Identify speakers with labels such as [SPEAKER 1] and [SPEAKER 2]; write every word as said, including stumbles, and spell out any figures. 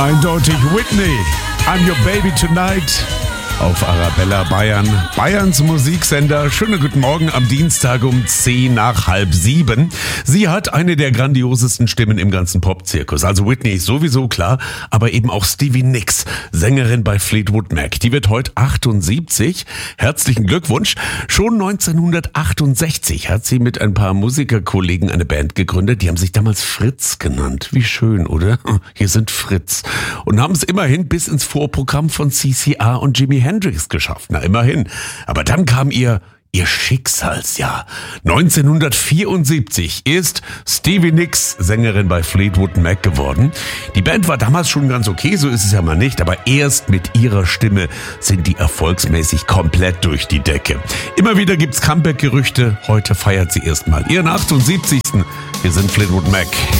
[SPEAKER 1] Eindeutig Whitney, I'm Your Baby Tonight auf Arabella Bayern, Bayerns Musiksender. Schönen guten Morgen am Dienstag um zehn nach halb sieben. Sie hat eine der grandiosesten Stimmen im ganzen Popzirkus. Also Whitney ist sowieso klar, aber eben auch Stevie Nicks, Sängerin bei Fleetwood Mac. Die wird heute achtundsiebzig. Herzlichen Glückwunsch. Schon neunzehnhundertachtundsechzig hat sie mit ein paar Musikerkollegen eine Band gegründet. Die haben sich damals Fritz genannt. Wie schön, oder? Hier sind Fritz. Und haben es immerhin bis ins Vorprogramm von C C R und Jimi Hendrix geschafft. Na, immerhin. Aber dann kam ihr, ihr Schicksalsjahr. neunzehnhundertvierundsiebzig ist Stevie Nicks Sängerin bei Fleetwood Mac geworden. Die Band war damals schon ganz okay, so ist es ja mal nicht, aber erst mit ihrer Stimme sind die erfolgsmäßig komplett durch die Decke. Immer wieder gibt's Comeback-Gerüchte. Heute feiert sie erstmal ihren achtundsiebzigsten Hier sind Fleetwood Mac.